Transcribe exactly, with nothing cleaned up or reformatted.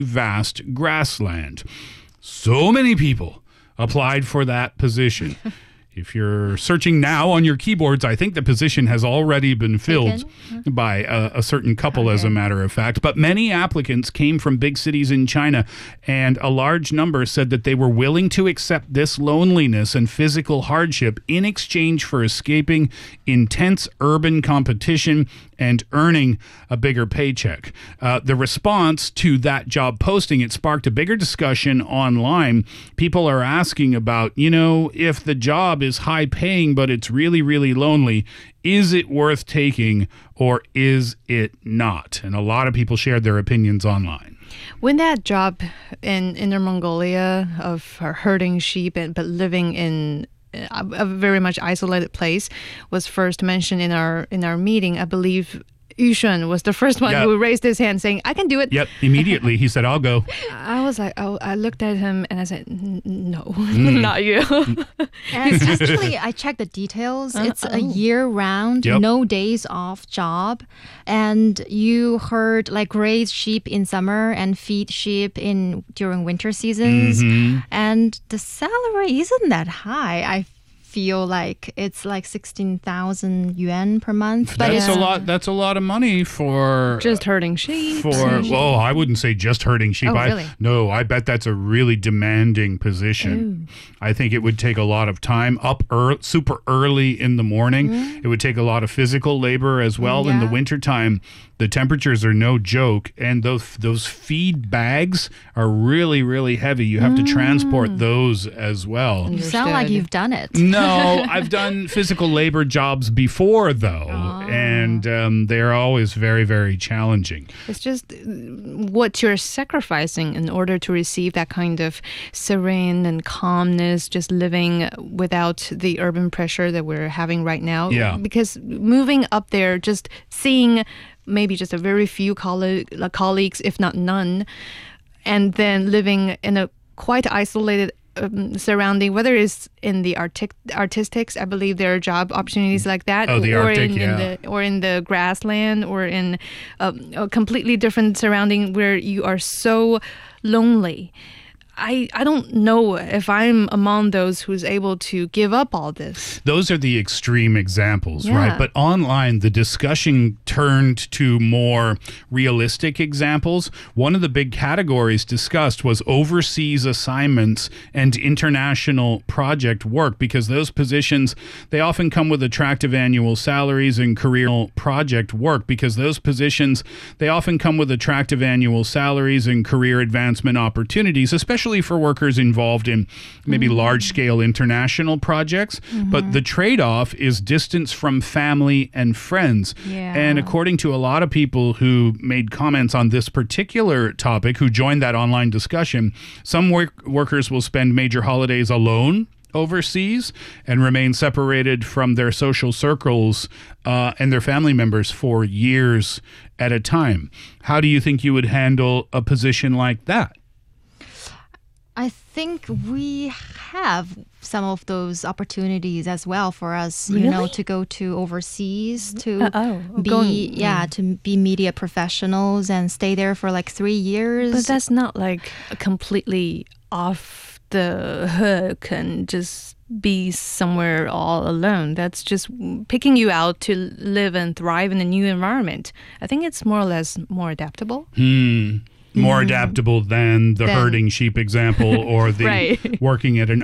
vast grassland. So many people applied for that position. If you're searching now on your keyboards, I think the position has already been filled Taken. by a, a certain couple, okay. as a matter of fact. But many applicants came from big cities in China, and a large number said that they were willing to accept this loneliness and physical hardship in exchange for escaping intense urban competition and earning a bigger paycheck. Uh, the response to that job posting, it sparked a bigger discussion online. People are asking about, you know, if the job is high paying, but it's really, really lonely, is it worth taking or is it not? And a lot of people shared their opinions online. When that job in Inner Mongolia of herding sheep and but living in a, a very much isolated place was first mentioned in our in our meeting, I believe Yu Shun was the first one yeah. who raised his hand saying, I can do it. Yep, immediately he said, I'll go. I was like, oh, I looked at him and I said, no, mm. not you. And it's actually, I checked the details. Uh, it's oh. a year-round, yep. no days off job. And you herd, like, raise sheep in summer and feed sheep in during winter seasons. Mm-hmm. And the salary isn't that high. I feel like it's like sixteen thousand yuan per month. But that's yeah. a lot. That's a lot of money for just herding sheep. For well, I wouldn't say just herding sheep. Oh, I, really? No, I bet that's a really demanding position. Ooh. I think it would take a lot of time up early, super early in the morning. Mm. It would take a lot of physical labor as well. Yeah. In the wintertime, the temperatures are no joke, and those those feed bags are really, really heavy. You have mm. to transport those as well. You sound like you've done it. No, I've done physical labor jobs before, though, oh. and um, they're always very, very challenging. It's just what you're sacrificing in order to receive that kind of serene and calmness, just living without the urban pressure that we're having right now. Yeah. Because moving up there, just seeing maybe just a very few coll- colleagues, if not none, and then living in a quite isolated Um, surrounding, whether it's in the artic- artistics, I believe there are job opportunities like that, oh, the or Arctic, in, yeah. in the or in the grassland, or in a, a completely different surrounding where you are so lonely. I, I don't know if I'm among those who's able to give up all this. Those are the extreme examples, yeah. right? But online, the discussion turned to more realistic examples. One of the big categories discussed was overseas assignments and international project work, because those positions, they often come with attractive annual salaries, and career project work, because those positions, they often come with attractive annual salaries and career advancement opportunities, especially for workers involved in maybe mm-hmm. large-scale international projects. Mm-hmm. But the trade-off is distance from family and friends. Yeah. And according to a lot of people who made comments on this particular topic, who joined that online discussion, some work- workers will spend major holidays alone overseas and remain separated from their social circles uh, and their family members for years at a time. How do you think you would handle a position like that? I think we have some of those opportunities as well for us, really? you know, to go to overseas, to uh, oh, be, going, yeah, to be media professionals and stay there for like three years. But that's not like completely off the hook and just be somewhere all alone. That's just picking you out to live and thrive in a new environment. I think it's more or less more adaptable. Hmm. More mm. adaptable than the then, herding sheep example or the right. working at an